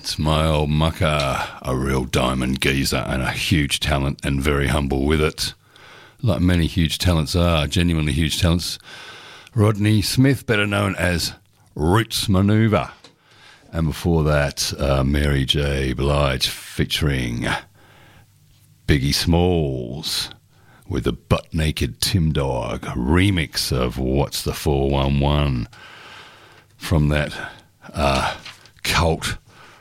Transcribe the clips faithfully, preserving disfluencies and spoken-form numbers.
That's my old mucker, a real diamond geezer and a huge talent and very humble with it. Like many huge talents are, genuinely huge talents. Rodney Smith, better known as Roots Manoeuvre. And before that, uh, Mary J. Blige featuring Biggie Smalls with the Butt Naked Tim Dog remix of What's the four one one from that uh, cult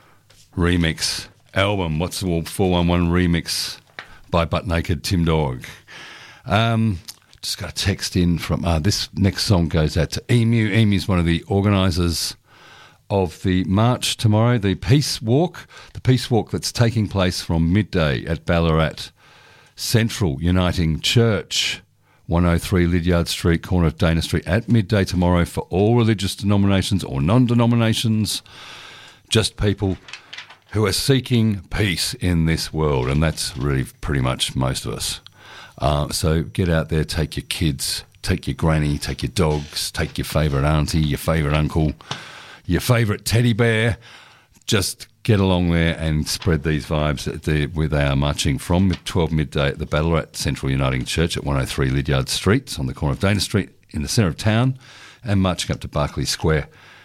remix album, What's the four one one remix by Butt Naked Tim Dog. Um, just got a text in from, uh, this next song goes out to Emu. Emu's one of the organisers of the march tomorrow, the Peace Walk, the Peace Walk that's taking place from midday at Ballarat Central Uniting Church, one oh three Lydiard Street, corner of Dana Street, at midday tomorrow for all religious denominations or non-denominations, just people who are seeking peace in this world, and that's really pretty much most of us. Uh, so get out there, take your kids, take your granny, take your dogs, take your favourite auntie, your favourite uncle, your favourite teddy bear. Just get along there and spread these vibes at the, where they are marching from twelve midday at the Ballarat Central Uniting Church at one oh three Lydiard Street on the corner of Dana Street in the centre of town, and marching up to Berkeley Square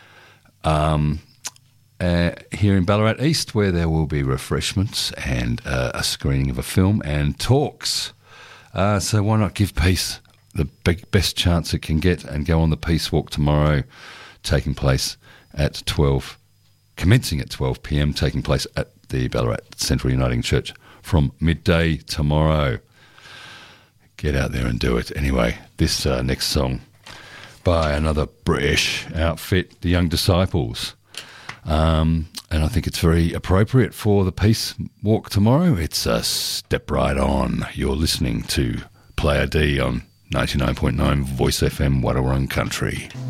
um, uh, here in Ballarat East, where there will be refreshments and uh, a screening of a film and talks. Uh, so why not give peace the big, best chance it can get and go on the Peace Walk tomorrow, taking place at twelve, commencing at twelve p.m, taking place at the Ballarat Central Uniting Church from midday tomorrow. Get out there and do it. Anyway, this uh, next song by another British outfit, the Young Disciples. Um, and I think it's very appropriate for the Peace Walk tomorrow. It's a Step Right On. You're listening to Player D on ninety-nine point nine Voice F M, Wadawurrung Country.